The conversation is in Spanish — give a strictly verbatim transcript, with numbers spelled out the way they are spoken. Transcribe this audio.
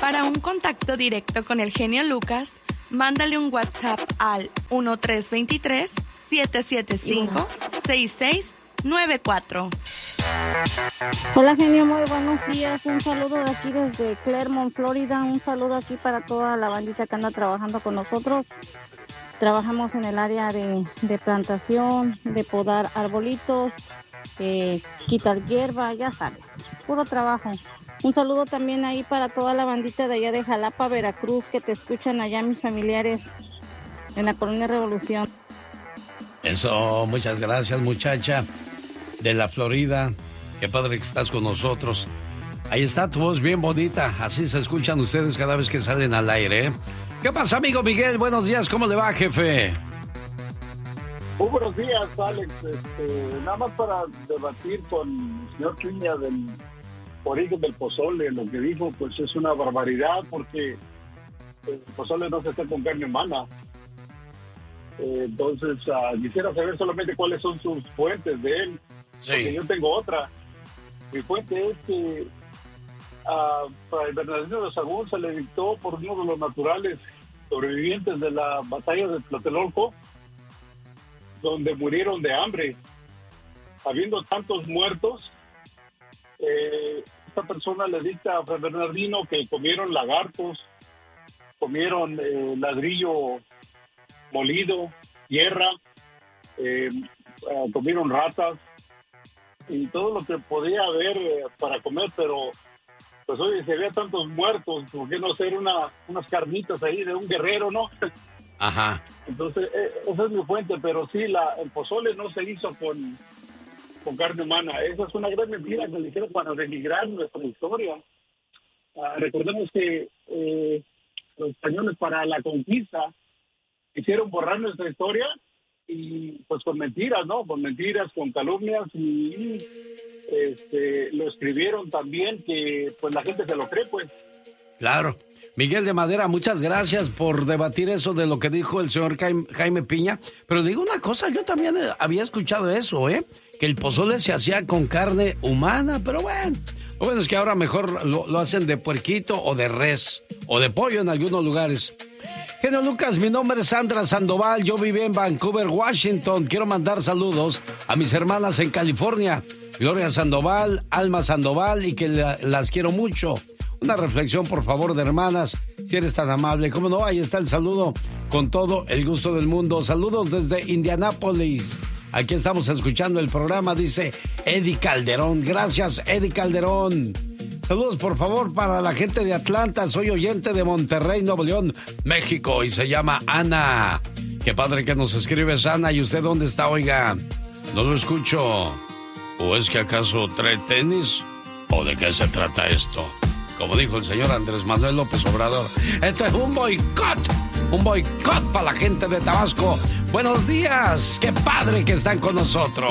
Para un contacto directo con el genio Lucas, mándale un WhatsApp al uno tres dos tres, siete siete cinco, seis seis nueve cuatro. Hola genio, muy buenos días. Un saludo de aquí desde Clermont, Florida. Un saludo aquí para toda la bandita que anda trabajando con nosotros. Trabajamos en el área de, de plantación, de podar arbolitos, eh, quitar hierba, ya sabes, puro trabajo. Un saludo también ahí para toda la bandita de allá de Jalapa, Veracruz, que te escuchan allá mis familiares en la Colonia Revolución. Eso, muchas gracias, muchacha de la Florida. Qué padre que estás con nosotros. Ahí está tu voz bien bonita. Así se escuchan ustedes cada vez que salen al aire, ¿eh? ¿Qué pasa, amigo Miguel? Buenos días, ¿cómo le va, jefe? Muy buenos días, Alex. Este, nada más para debatir con el señor Piña del origen del pozole. Lo que dijo, pues es una barbaridad porque el pozole no se hace con carne humana. Eh, entonces, uh, quisiera saber solamente cuáles son sus fuentes de él. Sí. Porque yo tengo otra. Mi fuente es que Uh, para el Bernardino de Sahagún se le dictó por uno de los naturales sobrevivientes de la batalla de Tlatelolco, donde murieron de hambre. Habiendo tantos muertos, eh, esta persona le dicta a Fray Bernardino que comieron lagartos, comieron eh, ladrillo molido, tierra, eh, uh, comieron ratas y todo lo que podía haber eh, para comer, pero pues oye, se veía tantos muertos, ¿por qué no hacer una, unas carnitas ahí de un guerrero, no? Ajá. Entonces, eh, esa es mi fuente, pero sí, la, el pozole no se hizo con, con carne humana. Esa es una gran mentira que le hicieron para denigrar nuestra historia. Uh, recordemos que eh, los españoles para la conquista hicieron borrar nuestra historia y pues con mentiras, ¿no? Con mentiras, con calumnias y... Este, lo escribieron también que pues la gente se lo cree, pues. Claro. Miguel de Madera, muchas gracias por debatir eso de lo que dijo el señor Jaime Piña. Pero digo una cosa, yo también había escuchado eso, ¿eh? Que el pozole se hacía con carne humana, pero bueno. Lo bueno es que ahora mejor lo, lo hacen de puerquito o de res o de pollo en algunos lugares. Genio Lucas, mi nombre es Sandra Sandoval, yo viví en Vancouver, Washington. Quiero mandar saludos a mis hermanas en California, Gloria Sandoval, Alma Sandoval, y que la, las quiero mucho. Una reflexión, por favor, de hermanas, si eres tan amable. ¿Cómo no? Ahí está el saludo, con todo el gusto del mundo. Saludos desde Indianápolis. Aquí estamos escuchando el programa, dice Eddie Calderón. Gracias, Eddie Calderón. Saludos, por favor, para la gente de Atlanta. Soy oyente de Monterrey, Nuevo León, México, y se llama Ana. Qué padre que nos escribes, Ana. ¿Y usted dónde está, oiga? No lo escucho. ¿O es que acaso trae tenis? ¿O de qué se trata esto? Como dijo el señor Andrés Manuel López Obrador, esto es un boicot. Un boicot para la gente de Tabasco. Buenos días. Qué padre que están con nosotros.